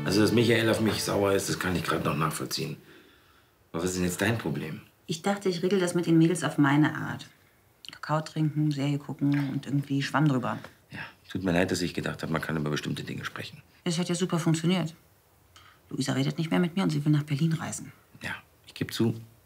Also, dass Michael auf mich sauer ist, das kann ich gerade noch nachvollziehen. Aber was ist denn jetzt dein Problem? Ich dachte, ich regel das mit den Mädels auf meine Art. Kakao trinken, Serie gucken und irgendwie Schwamm drüber. Ja, tut mir leid, dass ich gedacht habe, man kann über bestimmte Dinge sprechen. Es hat ja super funktioniert. Luisa redet nicht mehr mit mir und sie will nach Berlin reisen. Ja, ich gebe zu,